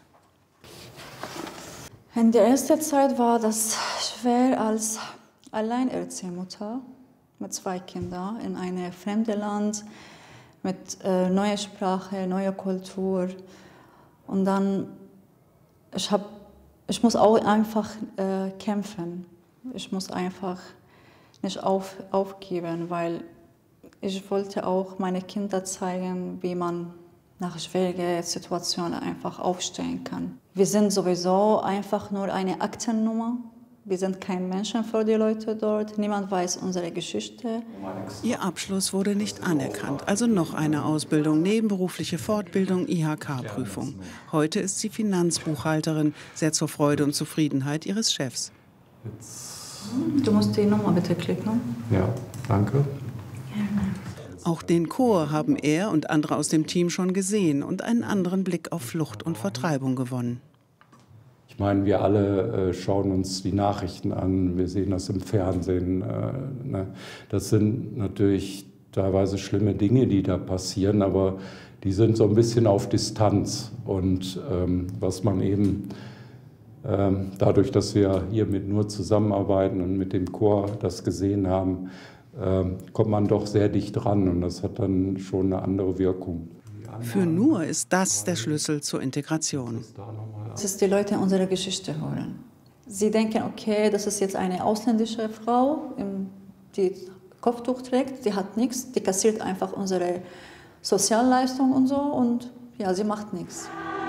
In der ersten Zeit war das schwer als Alleinerziehmutter mit zwei Kindern in einem fremden Land, mit äh, neuer Sprache, neuer Kultur. Und dann, ich, hab, ich muss auch einfach äh, kämpfen. Ich muss einfach nicht auf, aufgeben, weil ich wollte auch meine Kinder zeigen, wie man nach schwierigen Situationen einfach aufstehen kann. Wir sind sowieso einfach nur eine Aktennummer. Wir sind kein Menschen für die Leute dort. Niemand weiß unsere Geschichte. Ihr Abschluss wurde nicht anerkannt. Also noch eine Ausbildung, nebenberufliche Fortbildung, I H K-Prüfung. Heute ist sie Finanzbuchhalterin, sehr zur Freude und Zufriedenheit ihres Chefs. Du musst die Nummer bitte klicken. Ja, danke. Auch den Chor haben er und andere aus dem Team schon gesehen und einen anderen Blick auf Flucht und Vertreibung gewonnen. Ich meine, wir alle äh, schauen uns die Nachrichten an, wir sehen das im Fernsehen. Äh, ne? Das sind natürlich teilweise schlimme Dinge, die da passieren, aber die sind so ein bisschen auf Distanz. Und ähm, was man eben ähm, dadurch, dass wir hier mit Nur zusammenarbeiten und mit dem Chor das gesehen haben, ähm, kommt man doch sehr dicht ran und das hat dann schon eine andere Wirkung. Für Nur ist das der Schlüssel zur Integration. Das ist, die Leute unsere Geschichte hören. Sie denken, okay, das ist jetzt eine ausländische Frau, die Kopftuch trägt, die hat nichts, die kassiert einfach unsere Sozialleistung und so und ja, sie macht nichts.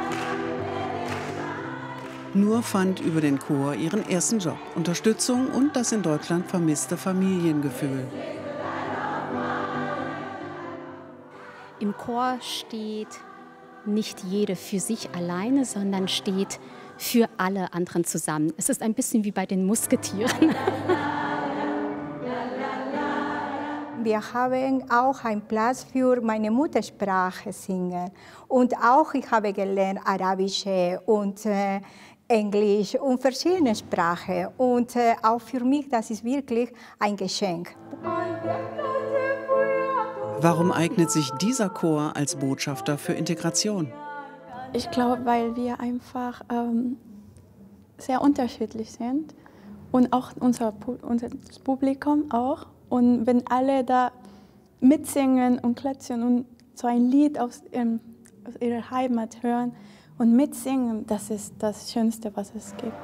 Nur fand über den Chor ihren ersten Job, Unterstützung und das in Deutschland vermisste Familiengefühl. Im Chor steht nicht jede für sich alleine, sondern steht für alle anderen zusammen. Es ist ein bisschen wie bei den Musketieren. Wir haben auch einen Platz für meine Muttersprache singen. Und auch ich habe gelernt Arabische und äh, Englisch und verschiedene Sprachen. Und äh, auch für mich, das ist wirklich ein Geschenk. Warum eignet sich dieser Chor als Botschafter für Integration? Ich glaube, weil wir einfach ähm, sehr unterschiedlich sind und auch unser, unser Publikum auch. Und wenn alle da mitsingen und klatschen und so ein Lied aus, ähm, ihre Heimat hören und mitsingen, das ist das Schönste, was es gibt.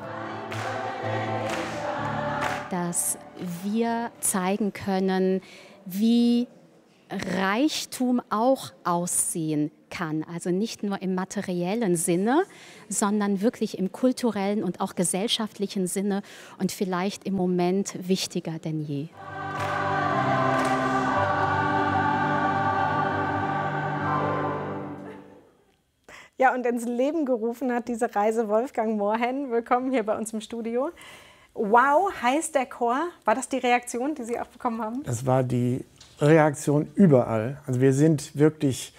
Dass wir zeigen können, wie Reichtum auch aussehen kann. Also nicht nur im materiellen Sinne, sondern wirklich im kulturellen und auch gesellschaftlichen Sinne und vielleicht im Moment wichtiger denn je. Ja, und ins Leben gerufen hat diese Reise Wolfgang Mohrhen. Willkommen hier bei uns im Studio. Wow, heißt der Chor. War das die Reaktion, die Sie auch bekommen haben? Das war die Reaktion überall. Also wir sind wirklich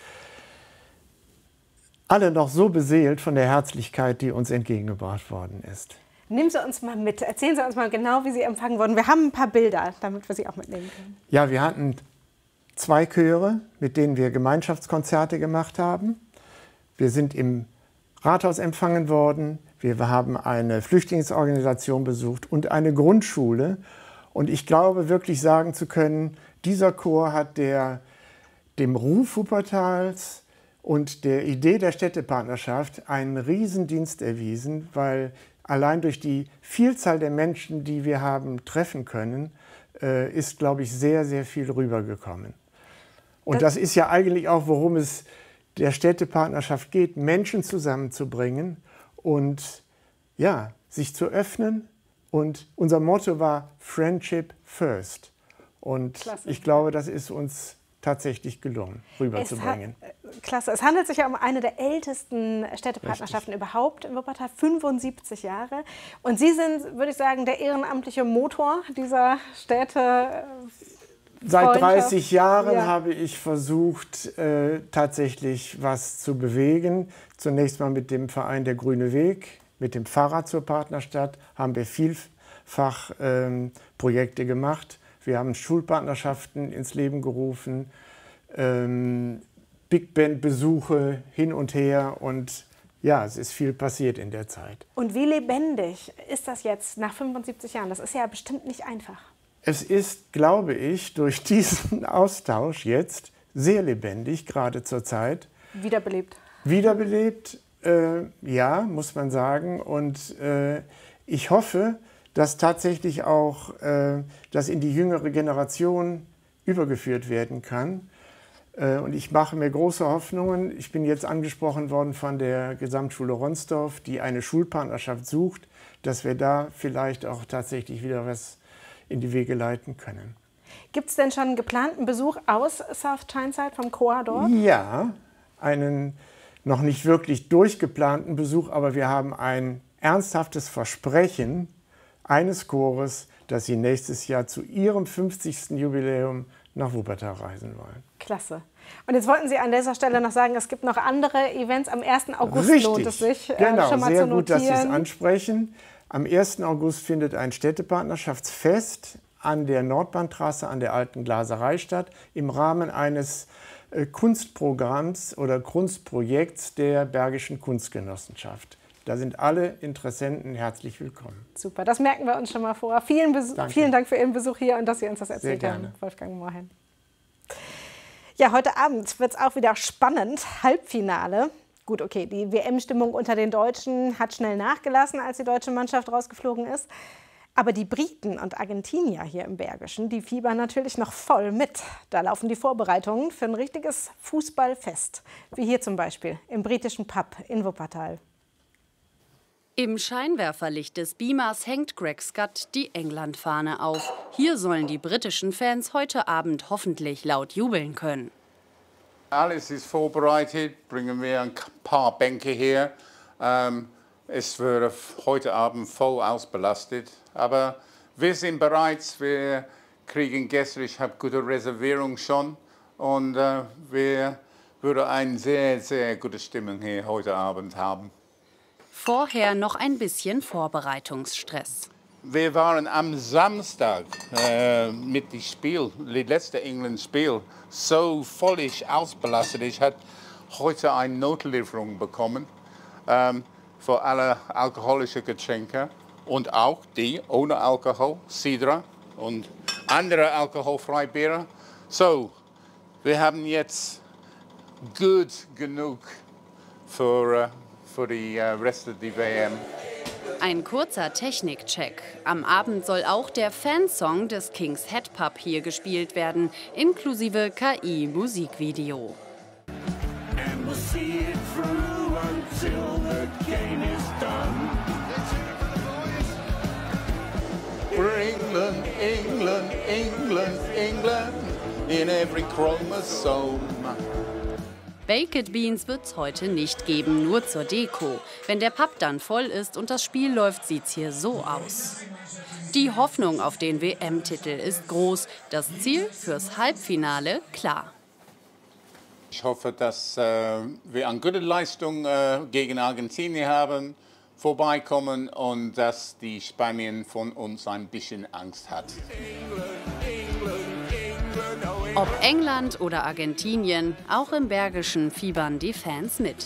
alle noch so beseelt von der Herzlichkeit, die uns entgegengebracht worden ist. Nehmen Sie uns mal mit. Erzählen Sie uns mal genau, wie Sie empfangen wurden. Wir haben ein paar Bilder, damit wir Sie auch mitnehmen können. Ja, wir hatten zwei Chöre, mit denen wir Gemeinschaftskonzerte gemacht haben. Wir sind im Rathaus empfangen worden. Wir haben eine Flüchtlingsorganisation besucht und eine Grundschule. Und ich glaube, wirklich sagen zu können, dieser Chor hat der, dem Ruf Wuppertals und der Idee der Städtepartnerschaft einen Riesendienst erwiesen, weil allein durch die Vielzahl der Menschen, die wir haben treffen können, äh, ist, glaube ich, sehr, sehr viel rübergekommen. Und das, das ist ja eigentlich auch, worum es der Städtepartnerschaft geht, Menschen zusammenzubringen und ja, sich zu öffnen. Und unser Motto war Friendship First. Und Klasse. Ich glaube, das ist uns tatsächlich gelungen, rüberzubringen. Es hat, klasse. Es handelt sich ja um eine der ältesten Städtepartnerschaften Richtig. Überhaupt in Wuppertal, fünfundsiebzig Jahre. Und Sie sind, würde ich sagen, der ehrenamtliche Motor dieser Städte. Seit dreißig Jahren ja. habe ich versucht, äh, tatsächlich was zu bewegen. Zunächst mal mit dem Verein Der Grüne Weg, mit dem Fahrrad zur Partnerstadt haben wir vielfach ähm, Projekte gemacht. Wir haben Schulpartnerschaften ins Leben gerufen, ähm, Big Band-Besuche hin und her und ja, es ist viel passiert in der Zeit. Und wie lebendig ist das jetzt nach fünfundsiebzig Jahren? Das ist ja bestimmt nicht einfach. Es ist, glaube ich, durch diesen Austausch jetzt sehr lebendig, gerade zur Zeit. Wiederbelebt. Wiederbelebt, äh, ja, muss man sagen. Und äh, ich hoffe, dass tatsächlich auch äh, das in die jüngere Generation übergeführt werden kann. Äh, und ich mache mir große Hoffnungen. Ich bin jetzt angesprochen worden von der Gesamtschule Ronsdorf, die eine Schulpartnerschaft sucht, dass wir da vielleicht auch tatsächlich wieder was in die Wege leiten können. Gibt es denn schon einen geplanten Besuch aus South Tyneside vom Chor dort? Ja, einen noch nicht wirklich durchgeplanten Besuch, aber wir haben ein ernsthaftes Versprechen eines Chores, dass sie nächstes Jahr zu ihrem fünfzigsten Jubiläum nach Wuppertal reisen wollen. Klasse. Und jetzt wollten Sie an dieser Stelle noch sagen, es gibt noch andere Events. Am ersten August Richtig. Lohnt es sich, genau, äh, schon mal sehr zu notieren. gut, dass Sie es ansprechen. Am ersten August findet ein Städtepartnerschaftsfest an der Nordbahntrasse an der Alten Glaserei statt, im Rahmen eines äh, Kunstprogramms oder Kunstprojekts der Bergischen Kunstgenossenschaft. Da sind alle Interessenten herzlich willkommen. Super, das merken wir uns schon mal vor. Vielen, vielen Dank für Ihren Besuch hier und dass Sie uns das erzählt haben, Wolfgang Mohrhen. Ja, heute Abend wird es auch wieder spannend. Halbfinale. Gut, okay, die W M-Stimmung unter den Deutschen hat schnell nachgelassen, als die deutsche Mannschaft rausgeflogen ist. Aber die Briten und Argentinier hier im Bergischen, die fiebern natürlich noch voll mit. Da laufen die Vorbereitungen für ein richtiges Fußballfest. Wie hier zum Beispiel im britischen Pub in Wuppertal. Im Scheinwerferlicht des Beamers hängt Greg Scott die England-Fahne auf. Hier sollen die britischen Fans heute Abend hoffentlich laut jubeln können. Alles ist vorbereitet, bringen wir ein paar Bänke hier. Ähm, es wird heute Abend voll ausbelastet, aber wir sind bereit, wir kriegen Gäste, ich habe gute Reservierung schon und äh, wir würden eine sehr, sehr gute Stimmung hier heute Abend haben. Vorher noch ein bisschen Vorbereitungsstress. Wir waren am Samstag äh, mit dem Spiel, das letzte England-Spiel, so völlig ausbelastet. Ich habe heute eine Notlieferung bekommen ähm, für alle alkoholischen Getränke und auch die ohne Alkohol, Cidra und andere alkoholfreie Biere. So, wir haben jetzt gut genug for, uh, for the uh, rest of the V M. Ein kurzer Technikcheck. Am Abend soll auch der Fansong des King's Head Pub hier gespielt werden, inklusive K I-Musikvideo. For England, England, England, England, in every chromosome. Baked Beans wird es heute nicht geben, nur zur Deko. Wenn der Pub dann voll ist und das Spiel läuft, sieht's hier so aus. Die Hoffnung auf den W M-Titel ist groß, das Ziel fürs Halbfinale klar. Ich hoffe, dass äh, wir eine gute Leistung äh, gegen Argentinien haben, vorbeikommen und dass die Spanien von uns ein bisschen Angst hat. Ob England oder Argentinien, auch im Bergischen fiebern die Fans mit.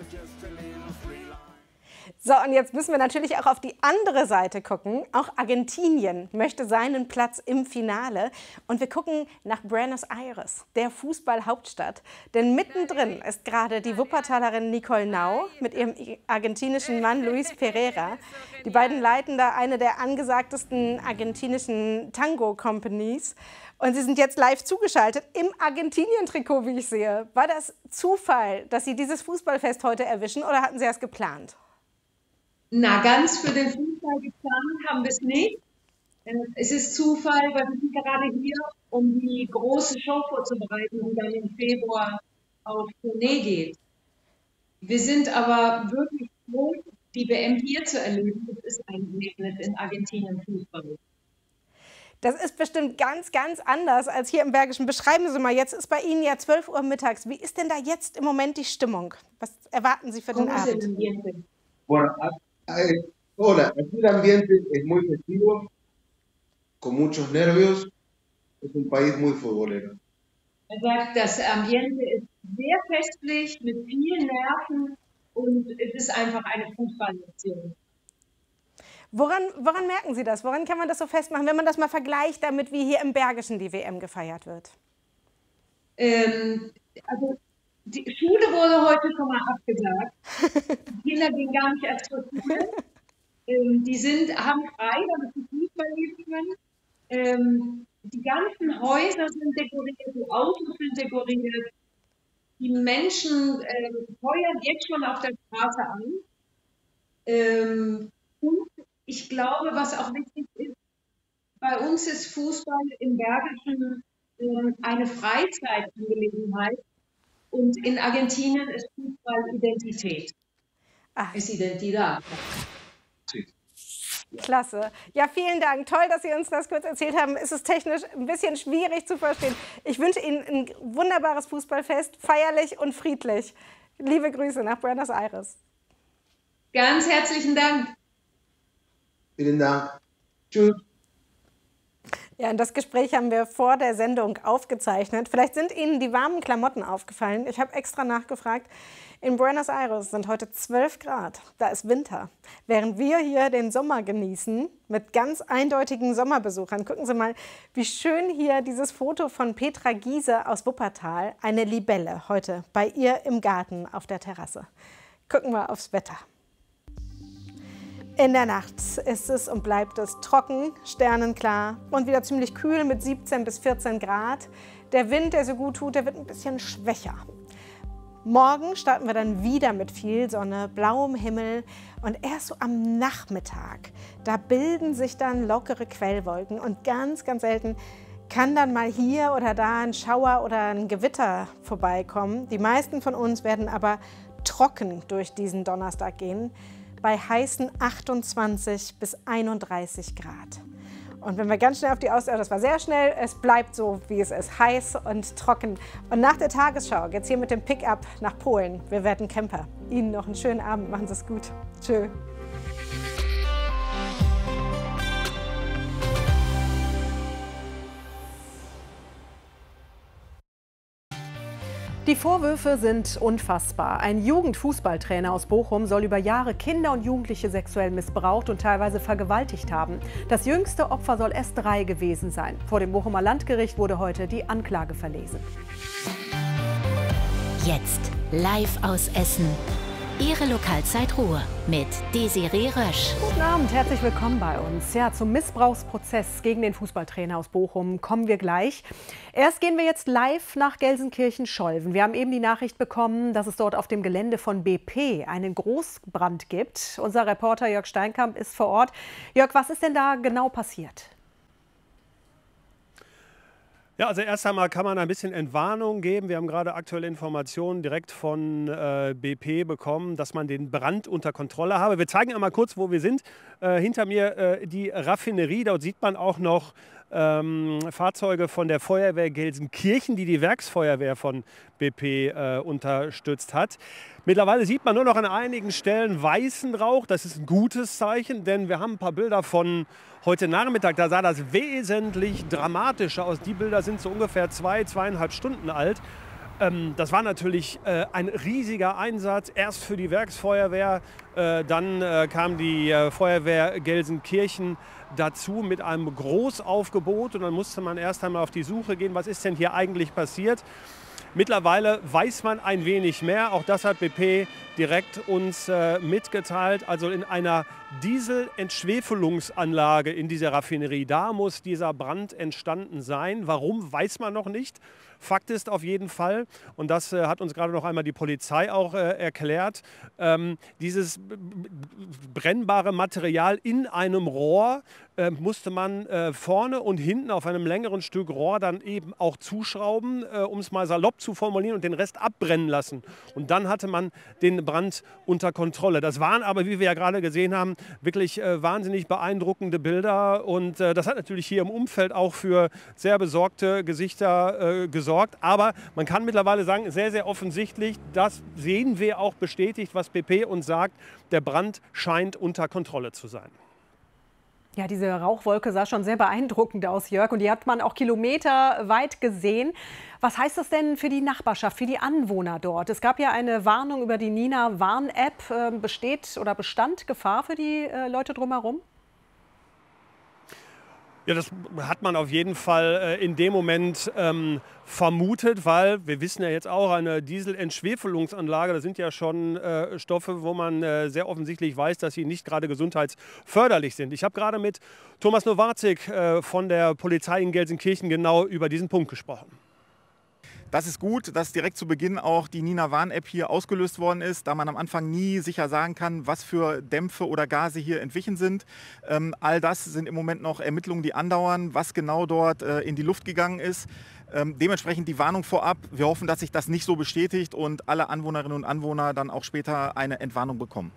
So, und jetzt müssen wir natürlich auch auf die andere Seite gucken. Auch Argentinien möchte seinen Platz im Finale. Und wir gucken nach Buenos Aires, der Fußballhauptstadt. Denn mittendrin ist gerade die Wuppertalerin Nicole Nau mit ihrem argentinischen Mann Luis Pereira. Die beiden leiten da eine der angesagtesten argentinischen Tango-Companies. Und sie sind jetzt live zugeschaltet im Argentinien-Trikot, wie ich sehe. War das Zufall, dass Sie dieses Fußballfest heute erwischen, oder hatten Sie das geplant? Na, ganz für den Fußball geplant haben wir es nicht. Es ist Zufall, weil wir sind gerade hier, um die große Show vorzubereiten, die dann im Februar auf Tournee geht. Wir sind aber wirklich froh, die W M hier zu erleben. Das ist ein Erlebnis in Argentinien Fußball. Das ist bestimmt ganz, ganz anders als hier im Bergischen. Beschreiben Sie mal, jetzt ist bei Ihnen ja zwölf Uhr mittags. Wie ist denn da jetzt im Moment die Stimmung? Was erwarten Sie für den Abend? Bueno, eh, hola, aquí el ambiente es muy festivo, con muchos nervios. Es un país muy futbolero. Er sagt, das Ambiente ist sehr festlich, mit vielen Nerven und es ist einfach eine Fußballnation. Woran, woran merken Sie das? Woran kann man das so festmachen, wenn man das mal vergleicht damit, wie hier im Bergischen die W M gefeiert wird? Ähm, also die Schule wurde heute schon mal abgesagt. Die Kinder gehen gar nicht erst zur Schule. Ähm, die sind, haben frei, damit sie Fußball leben können. Ähm, die ganzen Häuser sind dekoriert, die Autos sind dekoriert. Die Menschen äh, feuern jetzt schon auf der Straße an. Ähm, und ich glaube, was auch wichtig ist, bei uns ist Fußball im Bergischen äh, eine Freizeitangelegenheit. Und in Argentinien ist Fußball Identität. Ach. Ist Identidad. Klasse. Ja, vielen Dank. Toll, dass Sie uns das kurz erzählt haben. Es ist technisch ein bisschen schwierig zu verstehen. Ich wünsche Ihnen ein wunderbares Fußballfest, feierlich und friedlich. Liebe Grüße nach Buenos Aires. Ganz herzlichen Dank. Vielen Dank. Tschüss. Ja, und das Gespräch haben wir vor der Sendung aufgezeichnet. Vielleicht sind Ihnen die warmen Klamotten aufgefallen. Ich habe extra nachgefragt. In Buenos Aires sind heute zwölf Grad. Da ist Winter. Während wir hier den Sommer genießen mit ganz eindeutigen Sommerbesuchern. Gucken Sie mal, wie schön hier dieses Foto von Petra Giese aus Wuppertal. Eine Libelle heute bei ihr im Garten auf der Terrasse. Gucken wir aufs Wetter. In der Nacht ist es und bleibt es trocken, sternenklar und wieder ziemlich kühl mit siebzehn bis vierzehn Grad. Der Wind, der so gut tut, der wird ein bisschen schwächer. Morgen starten wir dann wieder mit viel Sonne, blauem Himmel und erst so am Nachmittag, da bilden sich dann lockere Quellwolken und ganz, ganz selten kann dann mal hier oder da ein Schauer oder ein Gewitter vorbeikommen. Die meisten von uns werden aber trocken durch diesen Donnerstag gehen, bei heißen achtundzwanzig bis einunddreißig Grad. Und wenn wir ganz schnell auf die Aussicht, das war sehr schnell, es bleibt so, wie es ist, heiß und trocken. Und nach der Tagesschau geht's hier mit dem Pickup nach Polen. Wir werden Camper. Ihnen noch einen schönen Abend, machen Sie es gut. Tschö. Die Vorwürfe sind unfassbar. Ein Jugendfußballtrainer aus Bochum soll über Jahre Kinder und Jugendliche sexuell missbraucht und teilweise vergewaltigt haben. Das jüngste Opfer soll S drei gewesen sein. Vor dem Bochumer Landgericht wurde heute die Anklage verlesen. Jetzt live aus Essen. Ihre Lokalzeit Ruhr mit Desiree Rösch. Guten Abend, herzlich willkommen bei uns. Ja, zum Missbrauchsprozess gegen den Fußballtrainer aus Bochum kommen wir gleich. Erst gehen wir jetzt live nach Gelsenkirchen-Scholven. Wir haben eben die Nachricht bekommen, dass es dort auf dem Gelände von B P einen Großbrand gibt. Unser Reporter Jörg Steinkamp ist vor Ort. Jörg, was ist denn da genau passiert? Ja, also erst einmal kann man ein bisschen Entwarnung geben. Wir haben gerade aktuelle Informationen direkt von äh, B P bekommen, dass man den Brand unter Kontrolle habe. Wir zeigen einmal kurz, wo wir sind. Äh, hinter mir äh, die Raffinerie. Dort sieht man auch noch ähm, Fahrzeuge von der Feuerwehr Gelsenkirchen, die die Werksfeuerwehr von B P äh, unterstützt hat. Mittlerweile sieht man nur noch an einigen Stellen weißen Rauch. Das ist ein gutes Zeichen, denn wir haben ein paar Bilder von heute Nachmittag. Da sah das wesentlich dramatischer aus. Die Bilder sind so ungefähr zwei, zweieinhalb Stunden alt. Ähm, das war natürlich äh, ein riesiger Einsatz. Erst für die Werksfeuerwehr, äh, dann äh, kam die äh, Feuerwehr Gelsenkirchen dazu mit einem Großaufgebot. Und dann musste man erst einmal auf die Suche gehen, was ist denn hier eigentlich passiert. Mittlerweile weiß man ein wenig mehr. Auch das hat B P direkt uns äh, mitgeteilt. Also in einer Dieselentschwefelungsanlage in dieser Raffinerie, da muss dieser Brand entstanden sein. Warum, weiß man noch nicht. Fakt ist auf jeden Fall, und das äh, hat uns gerade noch einmal die Polizei auch äh, erklärt, ähm, dieses brennbare Material in einem Rohr äh, musste man äh, vorne und hinten auf einem längeren Stück Rohr dann eben auch zuschrauben, äh, um es mal salopp zu formulieren, und den Rest abbrennen lassen. Und dann hatte man den Brand unter Kontrolle. Das waren aber, wie wir ja gerade gesehen haben, wirklich äh, wahnsinnig beeindruckende Bilder. Und äh, das hat natürlich hier im Umfeld auch für sehr besorgte Gesichter äh, gesorgt. Aber man kann mittlerweile sagen, sehr, sehr offensichtlich, das sehen wir auch bestätigt, was B P uns sagt, der Brand scheint unter Kontrolle zu sein. Ja, diese Rauchwolke sah schon sehr beeindruckend aus, Jörg, und die hat man auch kilometerweit gesehen. Was heißt das denn für die Nachbarschaft, für die Anwohner dort? Es gab ja eine Warnung über die Nina-Warn-App. Besteht oder bestand Gefahr für die äh, Leute drumherum? Ja, das hat man auf jeden Fall äh, in dem Moment ähm, vermutet, weil wir wissen ja jetzt auch, eine Dieselentschwefelungsanlage, das sind ja schon äh, Stoffe, wo man äh, sehr offensichtlich weiß, dass sie nicht gerade gesundheitsförderlich sind. Ich habe gerade mit Thomas Nowarczyk äh, von der Polizei in Gelsenkirchen genau über diesen Punkt gesprochen. Das ist gut, dass direkt zu Beginn auch die Nina-Warn-App hier ausgelöst worden ist, da man am Anfang nie sicher sagen kann, was für Dämpfe oder Gase hier entwichen sind. Ähm, all das sind im Moment noch Ermittlungen, die andauern, was genau dort äh, in die Luft gegangen ist. Ähm, dementsprechend die Warnung vorab. Wir hoffen, dass sich das nicht so bestätigt und alle Anwohnerinnen und Anwohner dann auch später eine Entwarnung bekommen.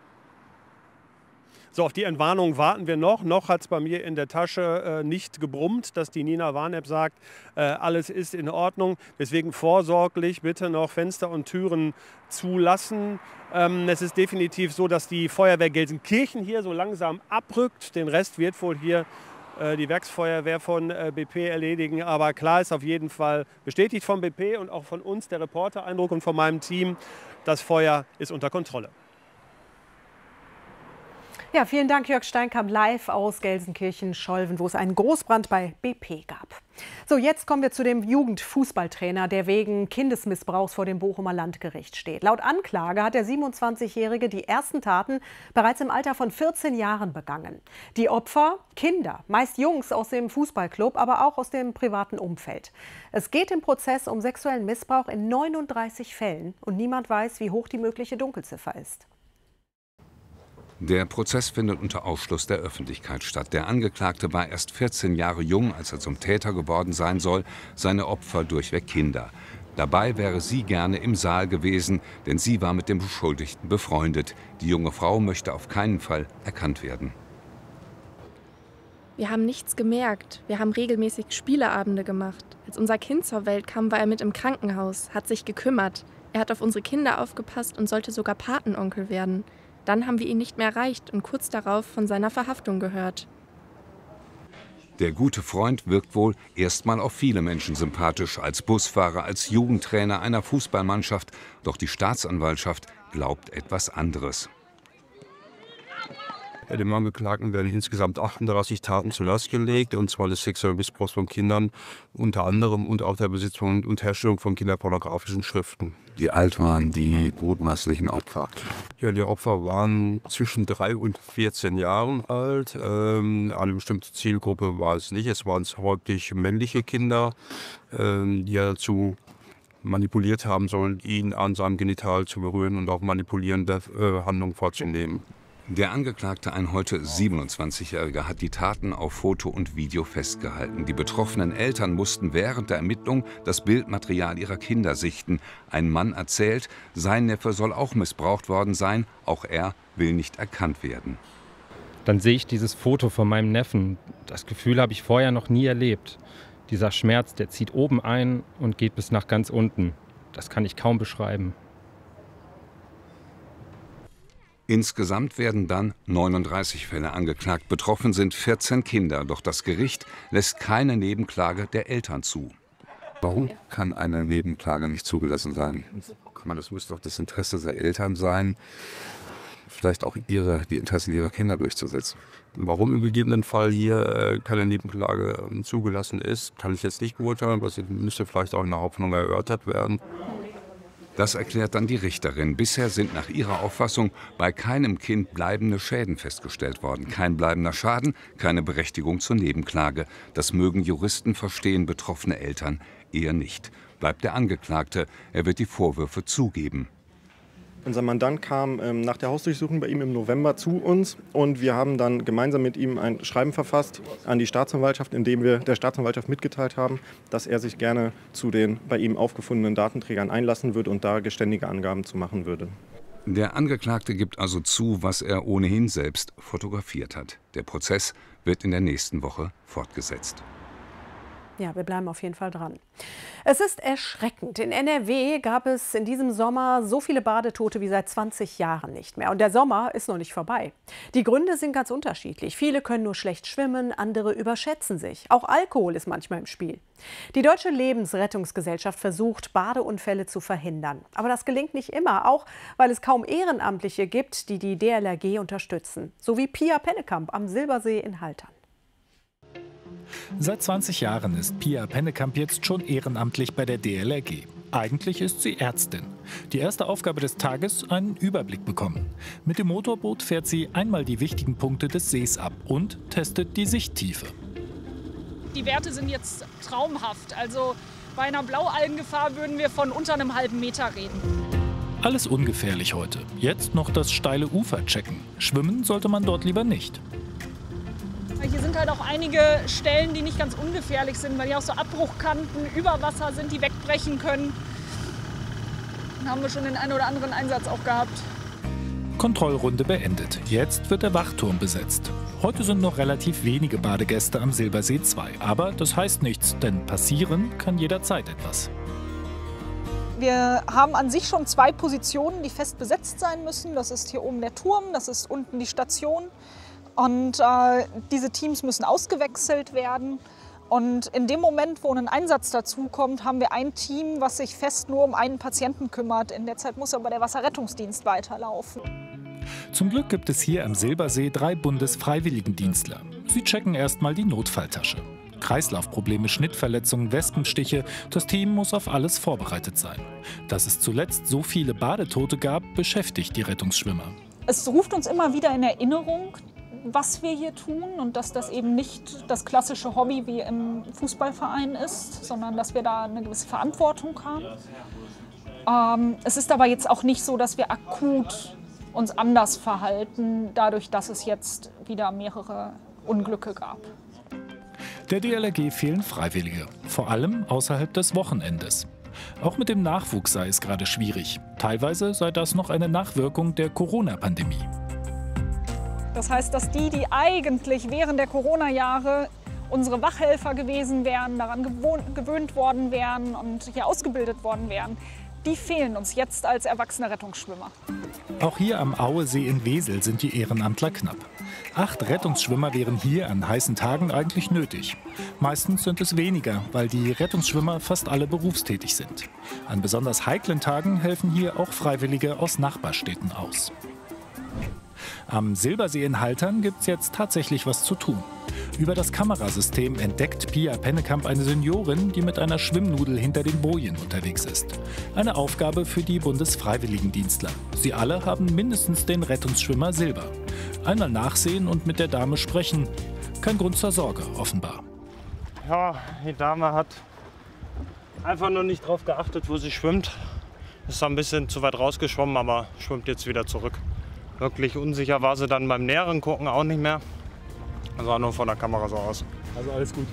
So, auf die Entwarnung warten wir noch. Noch hat es bei mir in der Tasche äh, nicht gebrummt, dass die Nina-Warn-App sagt, äh, alles ist in Ordnung. Deswegen vorsorglich bitte noch Fenster und Türen zulassen. Ähm, es ist definitiv so, dass die Feuerwehr Gelsenkirchen hier so langsam abrückt. Den Rest wird wohl hier äh, die Werksfeuerwehr von äh, B P erledigen. Aber klar ist auf jeden Fall bestätigt von B P und auch von uns, der Reporter-Eindruck und von meinem Team, das Feuer ist unter Kontrolle. Ja, vielen Dank, Jörg Steinkamp, live aus Gelsenkirchen-Scholven, wo es einen Großbrand bei B P gab. So, jetzt kommen wir zu dem Jugendfußballtrainer, der wegen Kindesmissbrauchs vor dem Bochumer Landgericht steht. Laut Anklage hat der siebenundzwanzigjährige die ersten Taten bereits im Alter von vierzehn Jahren begangen. Die Opfer? Kinder, meist Jungs aus dem Fußballclub, aber auch aus dem privaten Umfeld. Es geht im Prozess um sexuellen Missbrauch in neununddreißig Fällen und niemand weiß, wie hoch die mögliche Dunkelziffer ist. Der Prozess findet unter Ausschluss der Öffentlichkeit statt. Der Angeklagte war erst vierzehn Jahre jung, als er zum Täter geworden sein soll, seine Opfer durchweg Kinder. Dabei wäre sie gerne im Saal gewesen, denn sie war mit dem Beschuldigten befreundet. Die junge Frau möchte auf keinen Fall erkannt werden. Wir haben nichts gemerkt. Wir haben regelmäßig Spieleabende gemacht. Als unser Kind zur Welt kam, war er mit im Krankenhaus, hat sich gekümmert. Er hat auf unsere Kinder aufgepasst und sollte sogar Patenonkel werden. Dann haben wir ihn nicht mehr erreicht und kurz darauf von seiner Verhaftung gehört. Der gute Freund wirkt wohl erstmal auf viele Menschen sympathisch, als Busfahrer, als Jugendtrainer einer Fußballmannschaft. Doch die Staatsanwaltschaft glaubt etwas anderes. Dem Angeklagten werden insgesamt achtunddreißig Taten zur Last gelegt, und zwar des sexuellen Missbrauchs von Kindern unter anderem und auch der Besitz von und Herstellung von kinderpornografischen Schriften. Wie alt waren die mutmaßlichen Opfer? Ja, die Opfer waren zwischen drei und vierzehn Jahren alt. Ähm, eine bestimmte Zielgruppe war es nicht. Es waren häufig männliche Kinder, ähm, die dazu manipuliert haben sollen, ihn an seinem Genital zu berühren und auch manipulierende äh, Handlungen vorzunehmen. Der Angeklagte, ein heute siebenundzwanzigjähriger, hat die Taten auf Foto und Video festgehalten. Die betroffenen Eltern mussten während der Ermittlung das Bildmaterial ihrer Kinder sichten. Ein Mann erzählt, sein Neffe soll auch missbraucht worden sein. Auch er will nicht erkannt werden. Dann sehe ich dieses Foto von meinem Neffen. Das Gefühl habe ich vorher noch nie erlebt. Dieser Schmerz, der zieht oben ein und geht bis nach ganz unten. Das kann ich kaum beschreiben. Insgesamt werden dann neununddreißig Fälle angeklagt. Betroffen sind vierzehn Kinder. Doch das Gericht lässt keine Nebenklage der Eltern zu. Warum kann eine Nebenklage nicht zugelassen sein? Das muss doch das Interesse der Eltern sein, vielleicht auch ihre, die Interessen ihrer Kinder durchzusetzen. Warum im gegebenen Fall hier keine Nebenklage zugelassen ist, kann ich jetzt nicht beurteilen. Das müsste vielleicht auch in der Hauptverhandlung erörtert werden. Das erklärt dann die Richterin. Bisher sind nach ihrer Auffassung bei keinem Kind bleibende Schäden festgestellt worden. Kein bleibender Schaden, keine Berechtigung zur Nebenklage. Das mögen Juristen verstehen, betroffene Eltern eher nicht. Bleibt der Angeklagte, er wird die Vorwürfe zugeben. Unser Mandant kam ähm, nach der Hausdurchsuchung bei ihm im November zu uns, und wir haben dann gemeinsam mit ihm ein Schreiben verfasst an die Staatsanwaltschaft, in dem wir der Staatsanwaltschaft mitgeteilt haben, dass er sich gerne zu den bei ihm aufgefundenen Datenträgern einlassen würde und da geständige Angaben zu machen würde. Der Angeklagte gibt also zu, was er ohnehin selbst fotografiert hat. Der Prozess wird in der nächsten Woche fortgesetzt. Ja, wir bleiben auf jeden Fall dran. Es ist erschreckend. In N R W gab es in diesem Sommer so viele Badetote wie seit zwanzig Jahren nicht mehr. Und der Sommer ist noch nicht vorbei. Die Gründe sind ganz unterschiedlich. Viele können nur schlecht schwimmen, andere überschätzen sich. Auch Alkohol ist manchmal im Spiel. Die Deutsche Lebensrettungsgesellschaft versucht, Badeunfälle zu verhindern. Aber das gelingt nicht immer, auch weil es kaum Ehrenamtliche gibt, die die D L R G unterstützen. So wie Pia Pennekamp am Silbersee in Haltern. Seit zwanzig Jahren ist Pia Pennekamp jetzt schon ehrenamtlich bei der D L R G. Eigentlich ist sie Ärztin. Die erste Aufgabe des Tages, einen Überblick bekommen. Mit dem Motorboot fährt sie einmal die wichtigen Punkte des Sees ab und testet die Sichttiefe. Die Werte sind jetzt traumhaft. Also bei einer Blaualgengefahr würden wir von unter einem halben Meter reden. Alles ungefährlich heute. Jetzt noch das steile Ufer checken. Schwimmen sollte man dort lieber nicht. Hier sind halt auch einige Stellen, die nicht ganz ungefährlich sind, weil hier auch so Abbruchkanten über Wasser sind, die wegbrechen können. Dann haben wir schon den einen oder anderen Einsatz auch gehabt. Kontrollrunde beendet. Jetzt wird der Wachturm besetzt. Heute sind noch relativ wenige Badegäste am Silbersee zwei. Aber das heißt nichts, denn passieren kann jederzeit etwas. Wir haben an sich schon zwei Positionen, die fest besetzt sein müssen. Das ist hier oben der Turm, das ist unten die Station. Und äh, diese Teams müssen ausgewechselt werden. Und in dem Moment, wo ein Einsatz dazukommt, haben wir ein Team, was sich fest nur um einen Patienten kümmert. In der Zeit muss aber der Wasserrettungsdienst weiterlaufen. Zum Glück gibt es hier am Silbersee drei Bundesfreiwilligendienstler. Sie checken erstmal die Notfalltasche. Kreislaufprobleme, Schnittverletzungen, Wespenstiche. Das Team muss auf alles vorbereitet sein. Dass es zuletzt so viele Badetote gab, beschäftigt die Rettungsschwimmer. Es ruft uns immer wieder in Erinnerung, was wir hier tun und dass das eben nicht das klassische Hobby wie im Fußballverein ist, sondern dass wir da eine gewisse Verantwortung haben. Ähm, es ist aber jetzt auch nicht so, dass wir akut uns anders verhalten, dadurch, dass es jetzt wieder mehrere Unglücke gab. Der D L R G fehlen Freiwillige, vor allem außerhalb des Wochenendes. Auch mit dem Nachwuchs sei es gerade schwierig. Teilweise sei das noch eine Nachwirkung der Corona-Pandemie. Das heißt, dass die, die eigentlich während der Corona-Jahre unsere Wachhelfer gewesen wären, daran gewöhnt worden wären und hier ausgebildet worden wären, die fehlen uns jetzt als erwachsene Rettungsschwimmer. Auch hier am Auesee in Wesel sind die Ehrenamtler knapp. Acht Rettungsschwimmer wären hier an heißen Tagen eigentlich nötig. Meistens sind es weniger, weil die Rettungsschwimmer fast alle berufstätig sind. An besonders heiklen Tagen helfen hier auch Freiwillige aus Nachbarstädten aus. Am Silbersee in Haltern gibt es jetzt tatsächlich was zu tun. Über das Kamerasystem entdeckt Pia Pennekamp eine Seniorin, die mit einer Schwimmnudel hinter den Bojen unterwegs ist. Eine Aufgabe für die Bundesfreiwilligendienstler. Sie alle haben mindestens den Rettungsschwimmer Silber. Einmal nachsehen und mit der Dame sprechen. Kein Grund zur Sorge, offenbar. Ja, die Dame hat einfach nur nicht darauf geachtet, wo sie schwimmt. Ist ein bisschen zu weit rausgeschwommen, aber schwimmt jetzt wieder zurück. Wirklich unsicher war sie dann beim näheren Gucken auch nicht mehr. Also auch nur von der Kamera so aus. Also alles gut.